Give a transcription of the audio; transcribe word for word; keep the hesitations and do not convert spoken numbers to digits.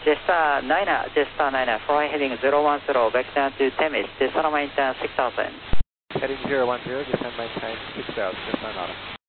Jetstar niner, Jetstar niner, fly heading zero one zero, back down to Temis, Jetstar maintain six thousand. Heading zero one zero, descend maintain six thousand, Jetstar niner.